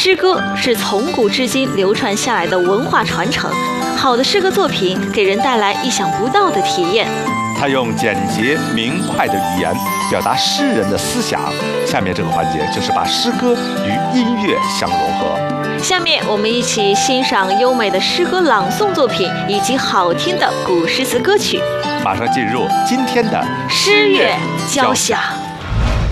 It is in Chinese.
诗歌是从古至今流传下来的文化传承，好的诗歌作品给人带来意想不到的体验。 他用简洁明快的语言表达诗人的思想。下面这个环节就是把诗歌与音乐相融合。 下面我们一起欣赏优美的诗歌朗诵作品以及好听的古诗词歌曲。 马上进入今天的诗乐交响。